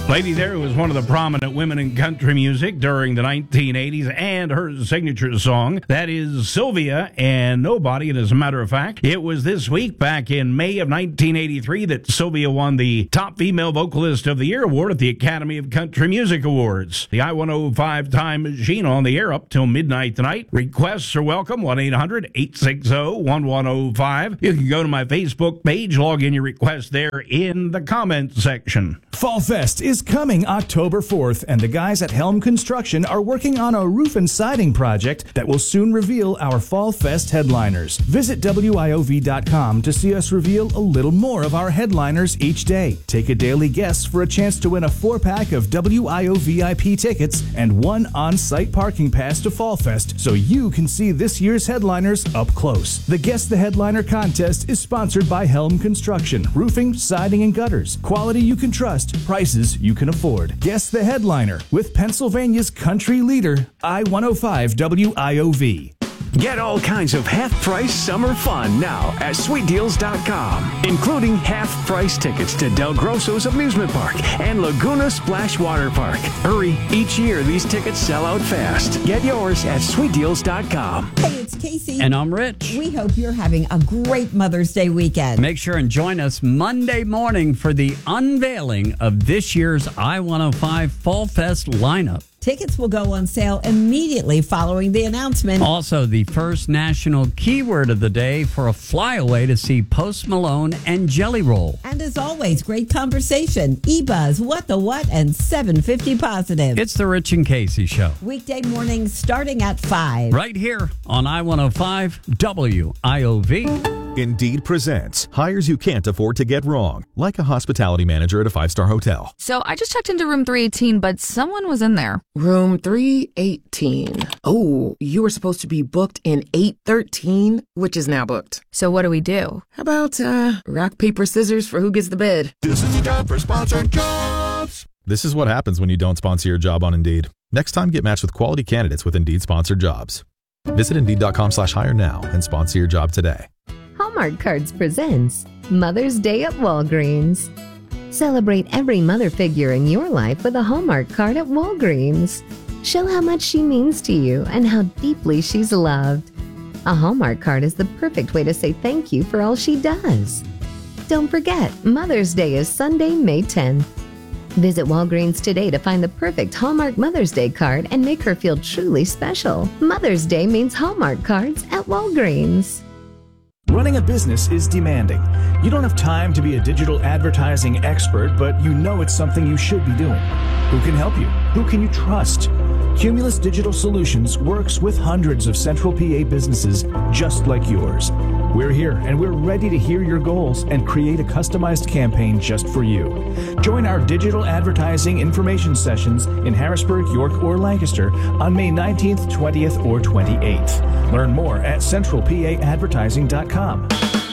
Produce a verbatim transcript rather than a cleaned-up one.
Lady there was one of the prominent women in country music during the nineteen eighties, and her signature song, that is Sylvia and Nobody. And as a matter of fact, it was this week, back in May of nineteen eighty-three, that Sylvia won the Top Female Vocalist of the Year award at the Academy of Country Music Awards. The I one oh five Time Machine on the air up till midnight tonight. Requests are welcome, one eight hundred eight six zero one one oh five. You can go to my Facebook page, log in your request there in the comment section. Fall Fest is coming October fourth, and the guys at Helm Construction are working on a roof and siding project that will soon reveal our Fall Fest headliners. Visit W I O V dot com to see us reveal a little more of our headliners each day. Take a daily guess for a chance to win a four-pack of W I O V I P tickets and one on-site parking pass to Fall Fest so you can see this year's headliners up close. The Guess the Headliner contest is sponsored by Helm Construction, roofing, siding, and gutters. Quality you can trust, prices you can afford. Guess the Headliner with Pennsylvania's country leader, I one oh five W I O V. Get all kinds of half-price summer fun now at sweet deals dot com, including half-price tickets to Del Grosso's Amusement Park and Laguna Splash Water Park. Hurry, each year these tickets sell out fast. Get yours at sweet deals dot com. Hey, it's Casey. And I'm Rich. We hope you're having a great Mother's Day weekend. Make sure and join us Monday morning for the unveiling of this year's I one oh five Fall Fest lineup. Tickets will go on sale immediately following the announcement. Also, the first national keyword of the day for a flyaway to see Post Malone and Jelly Roll. And as always, great conversation. E-Buzz, What the What, and seven fifty Positive. It's the Rich and Casey Show. Weekday mornings starting at five. Right here on I one oh five W I O V. Indeed presents hires you can't afford to get wrong, like a hospitality manager at a five-star hotel. So I just checked into room three eighteen, but someone was in there. Room three eighteen. Oh, you were supposed to be booked in eight thirteen, which is now booked. So what do we do? How about uh, rock, paper, scissors for who gets the bid? This is the time for sponsored jobs. This is what happens when you don't sponsor your job on Indeed. Next time, get matched with quality candidates with Indeed sponsored jobs. Visit Indeed dot com slash hire now and sponsor your job today. Hallmark Cards presents Mother's Day at Walgreens. Celebrate every mother figure in your life with a Hallmark card at Walgreens. Show how much she means to you and how deeply she's loved. A Hallmark card is the perfect way to say thank you for all she does. Don't forget, Mother's Day is Sunday, May tenth. Visit Walgreens today to find the perfect Hallmark Mother's Day card and make her feel truly special. Mother's Day means Hallmark cards at Walgreens. Running a business is demanding. You don't have time to be a digital advertising expert, but you know it's something you should be doing. Who can help you? Who can you trust? Cumulus Digital Solutions works with hundreds of Central P A businesses just like yours. We're here and we're ready to hear your goals and create a customized campaign just for you. Join our digital advertising information sessions in Harrisburg, York, or Lancaster on May nineteenth, twentieth, or twenty-eighth. Learn more at central p a advertising dot com.